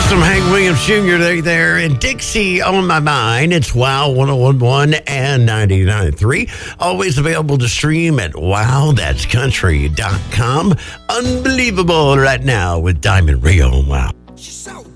Some Hank Williams Jr. there and Dixie on my mind. It's Wow 101.1 and 99.3. Always available to stream at wowthat'scountry.com. Unbelievable right now with Diamond Rio. Wow. She's so